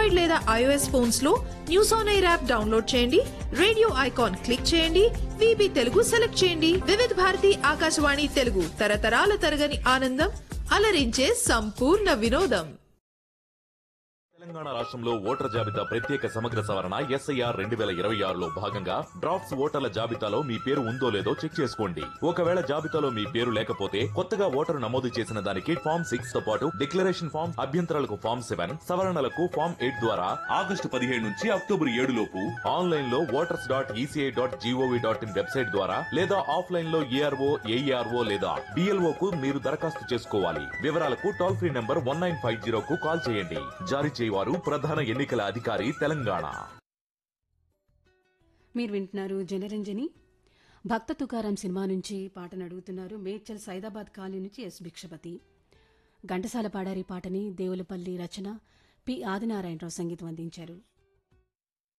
Android లేదా iOS phones లో news on air app download చేయండి, రేడియో ఐకాన్ క్లిక్ చేయండి, వీబీ తెలుగు సెలెక్ట్ చేయండి. వివిధ భారతి ఆకాశవాణి తెలుగు, తరతరాల తరగని ఆనందం, అలరించే సంపూర్ణ వినోదం. తెలంగాణ రాష్ట్రంలో ఓటర్ల జాబితా ప్రత్యేక సమగ్ర సవరణ SIR 2026లో భాగంగా డ్రాఫ్ట్స్ ఓటర్ల జాబితాలో మీ పేరు ఉందో లేదో చెక్ చేసుకోండి. ఒకవేళ జాబితాలో మీ పేరు లేకపోతే కొత్తగా ఓటరు నమోదు చేసిన దానికి ఫామ్ 6 తో పాటు డిక్లరేషన్ ఫామ్, అభ్యంతరాలకు ఫామ్ 7, సవరణలకు ఫామ్ 8 ద్వారా ఆగస్టు 17 నుంచి అక్టోబర్ 7 లోపు ఆన్లైన్ లో voters.eci.gov.in వెబ్సైట్ ద్వారా లేదా ఆఫ్లైన్ లో ARO, AERO లేదా BLO కు మీరు దరఖాస్తు చేసుకోవాలి. వివరాలకు టోల్ ఫ్రీ నంబర్ 1950 కు కాల్ చేయండి. జారీ చేయవారు ప్రధాన ఎన్నికల అధికారి తెలంగాణ. మీరు వింటున్నారు జనరంజని. భక్త తుకారాం సినిమా నుంచి పాటను అడుగుతున్నారు. మేడ్చల్ సైదాబాద్ కాలనీ నుంచి ఎస్ భిక్షపతి. ఘంటసాల పాడారి పాటని దేవులపల్లి రచన, పి ఆదినారాయణరావు సంగీతం అందించారు.